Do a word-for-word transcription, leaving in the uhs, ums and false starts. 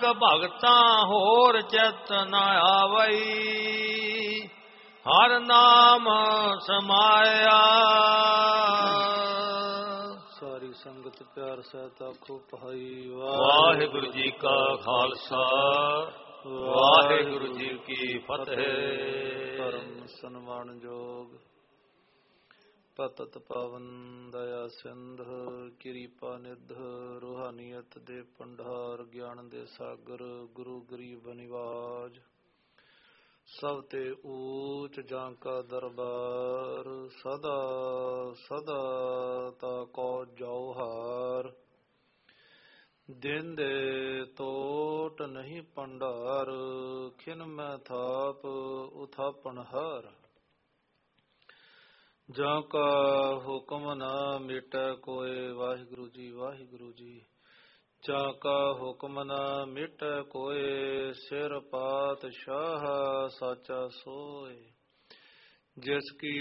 ਨਾਨਕ ਭਗਤਾਂ ਹੋਰ ਚਿਤ ਨ ਆਵਈ, ਹਰ ਨਾਮ ਸਮਾਇਆ। ਸਾਰੀ ਸੰਗਤ ਪਿਆਰ ਸਹਿਤ ਆਖੋ ਭਾਈ। ਵਾਹਿਗੁਰੂ ਜੀ ਕਾ ਖਾਲਸਾ, ਵਾਹਿਗੁਰੂ ਜੀ ਕੀ ਫਤਿਹ। ਧਰਮ ਸਨਮਾਨ ਜੋਗ ਪਤਤ ਪਾਵਨ ਦਇਆ ਸਿੰਧ, ਕਿਰਪਾ ਨਿਧ ਰੂਹਾਨੀਅਤ ਦੇ ਭੰਡਾਰ, ਗਿਆਨ ਦੇ ਸਾਗਰ ਗੁਰੂ ਗਰੀਬ ਨਿਵਾਜ, ਸਭ ਤੇ ਊਚ ਜਾਂ ਕਾ ਦਰਬਾਰ, ਸਦਾ ਸਦਾ ਤਾ ਕੋ ਜੌਹਾਰ। ਦਿਨ ਦੇ ਤੋਟ ਨਹੀਂ ਭੰਡਾਰ, ਖਿਨ ਮੈਂ ਥਾਪ ਉਥਾਪਣ ਹਾਰ। ਜਾਂ ਕਾ ਹੁਕਮ ਨਾ ਮਿਟੈ ਕੋਇ, ਵਾਹਿਗੁਰੂ ਜੀ ਵਾਹਿਗੁਰੂ ਜੀ। ਜਾਂ ਕਾ ਹੁਕਮ ਨਾ ਮਿਟੈ ਕੋਇ, ਸਿਰ ਪਾਤਸ਼ਾਹ ਸਾਚਾ ਸੋਇ। ਜਿਸ ਕੀ